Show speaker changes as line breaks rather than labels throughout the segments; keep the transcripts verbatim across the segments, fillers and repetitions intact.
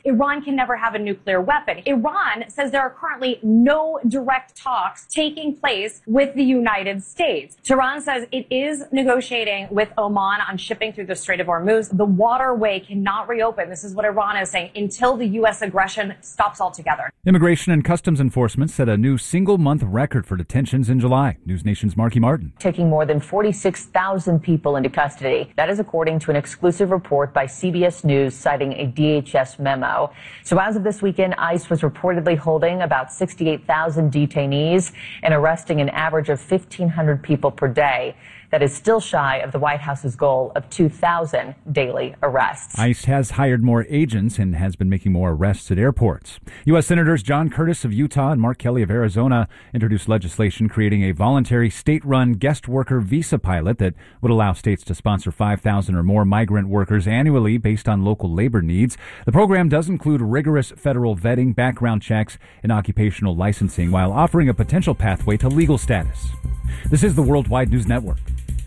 Iran can never have a nuclear weapon. Iran says there are currently no direct talks taking place with the United States. Tehran says it is negotiating with Oman on shipping through the Strait of Hormuz. The waterway cannot reopen. This is what Iran is saying until the U S aggression stops altogether.
Immigration and Customs Enforcement set a new single-month record for detentions in July. News Nation's Marky Martin.
Taking more than forty-six thousand people into custody. That is according to an exclusive report by C B S News citing a D H S memo. So as of this weekend, ICE was reportedly holding about sixty-eight thousand detainees and arresting an average of fifteen hundred people per day. That is still shy of the White House's goal of two thousand daily arrests.
ICE has hired more agents and has been making more arrests at airports. U S. Senators John Curtis of Utah and Mark Kelly of Arizona introduced legislation creating a voluntary state-run guest worker visa pilot that would allow states to sponsor five thousand or more migrant workers annually based on local labor needs. The program does include rigorous federal vetting, background checks, and occupational licensing while offering a potential pathway to legal status. This is the Worldwide News Network.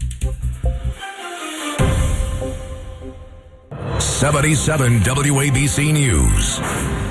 seventy-seven W A B C News.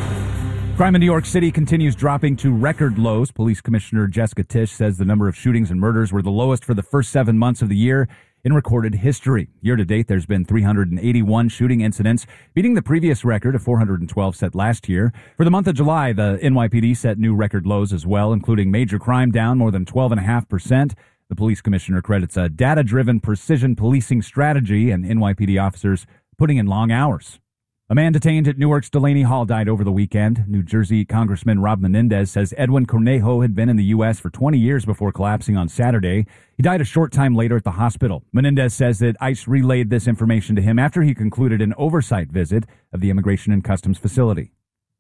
Crime in New York City continues dropping to record lows. Police Commissioner Jessica Tisch says the number of shootings and murders were the lowest for the first seven months of the year in recorded history. Year to date, there's been three hundred eighty-one shooting incidents, beating the previous record of four hundred twelve set last year. For the month of July, the N Y P D set new record lows as well, including major crime down more than twelve point five percent. The police commissioner credits a data-driven precision policing strategy and N Y P D officers putting in long hours. A man detained at Newark's Delaney Hall died over the weekend. New Jersey Congressman Rob Menendez says Edwin Cornejo had been in the U S for twenty years before collapsing on Saturday. He died a short time later at the hospital. Menendez says that ICE relayed this information to him after he concluded an oversight visit of the Immigration and Customs facility.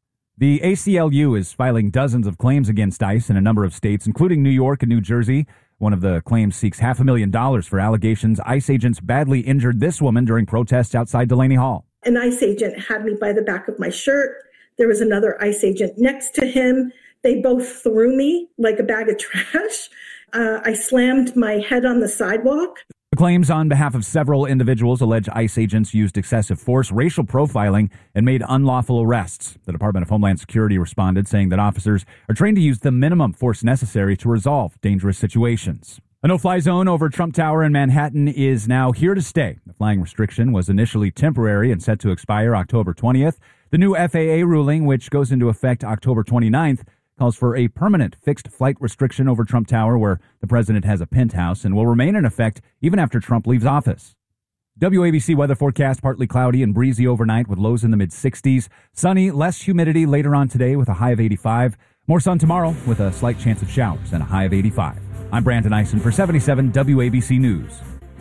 The A C L U is filing dozens of claims against ICE in a number of states, including New York and New Jersey. One of the claims seeks half a million dollars for allegations ICE agents badly injured this woman during protests outside Delaney Hall.
An ICE agent had me by the back of my shirt. There was another ICE agent next to him. They both threw me like a bag of trash. Uh, I slammed my head on the sidewalk.
The claims on behalf of several individuals allege ICE agents used excessive force, racial profiling, and made unlawful arrests. The Department of Homeland Security responded, saying that officers are trained to use the minimum force necessary to resolve dangerous situations. A no-fly zone over Trump Tower in Manhattan is now here to stay. The flying restriction was initially temporary and set to expire October twentieth. The new F A A ruling, which goes into effect October twenty-ninth, calls for a permanent fixed flight restriction over Trump Tower, where the president has a penthouse, and will remain in effect even after Trump leaves office. W A B C weather forecast: partly cloudy and breezy overnight with lows in the mid-sixties. Sunny, less humidity later on today with a high of eighty-five. More sun tomorrow with a slight chance of showers and a high of eighty-five. I'm Brandon Eisen for seventy-seven W A B C News.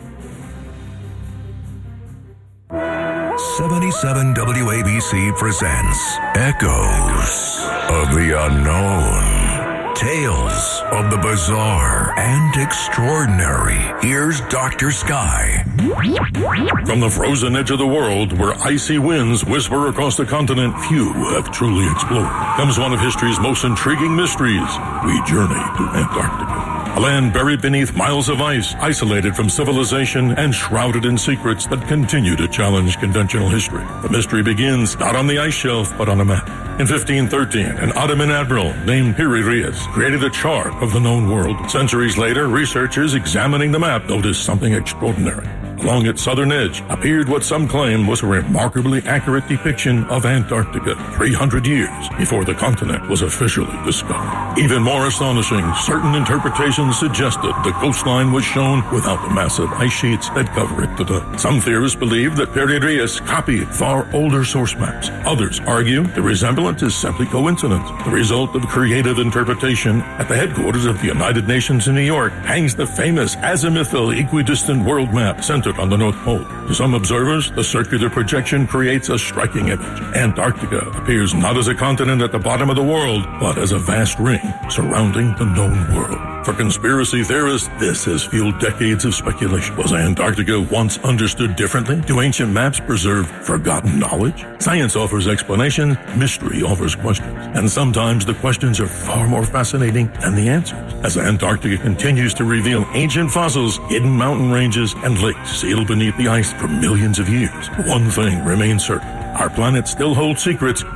seventy-seven W A B C presents Echoes of the Unknown. Tales of the bizarre and extraordinary. Here's Doctor Sky.
From the frozen edge of the world, where icy winds whisper across the continent few have truly explored, comes one of history's most intriguing mysteries. We journey to Antarctica. A land buried beneath miles of ice, isolated from civilization, and shrouded in secrets that continue to challenge conventional history. The mystery begins not on the ice shelf, but on a map. In fifteen thirteen, an Ottoman admiral named Piri Reis created a chart of the known world. Centuries later, researchers examining the map noticed something extraordinary. Along its southern edge appeared what some claim was a remarkably accurate depiction of Antarctica three hundred years before the continent was officially discovered. Even more astonishing, certain interpretations suggested the coastline was shown without the massive ice sheets that cover it today. Some theorists believe that Piri Reis copied far older source maps. Others argue the resemblance is simply coincidence, the result of creative interpretation. At the headquarters of the United Nations in New York hangs the famous azimuthal equidistant world map centered on the North Pole. To some observers, the circular projection creates a striking image. Antarctica appears not as a continent at the bottom of the world, but as a vast ring surrounding the known world. For conspiracy theorists, this has fueled decades of speculation. Was Antarctica once understood differently? Do ancient maps preserve forgotten knowledge? Science offers explanation, mystery offers questions. And sometimes the questions are far more fascinating than the answers. As Antarctica continues to reveal ancient fossils, hidden mountain ranges, and lakes sealed beneath the ice for millions of years, one thing remains certain. Our planet still holds secrets